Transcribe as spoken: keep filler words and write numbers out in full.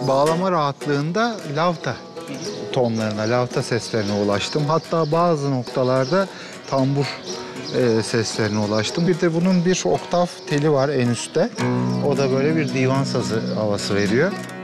bağlama rahatlığında lavta tonlarına, lavta seslerine ulaştım. Hatta bazı noktalarda tambur e, seslerine ulaştım. Bir de bunun bir oktav teli var en üstte. O da böyle bir divan sazı havası veriyor.